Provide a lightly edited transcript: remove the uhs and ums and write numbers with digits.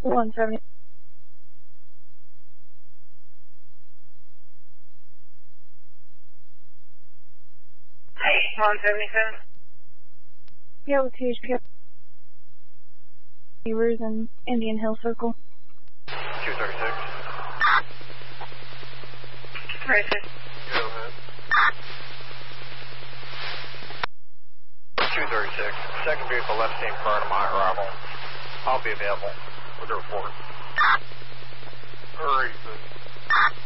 170. Hey, 177. Yeah, with THP. Beavers and Indian Hill Circle. 236. Right, sir. Go ahead. 236. Second vehicle left same prior to my arrival. I'll be available with a report. Hurry, please.